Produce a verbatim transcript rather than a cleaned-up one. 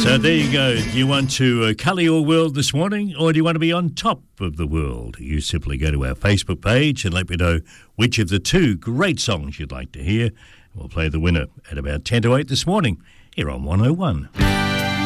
So there you go. Do you want to uh, colour your world this morning, or do you want to be on top of the world? You simply go to our Facebook page and let me know which of the two great songs you'd like to hear. We'll play the winner at about ten to eight this morning here on one oh one.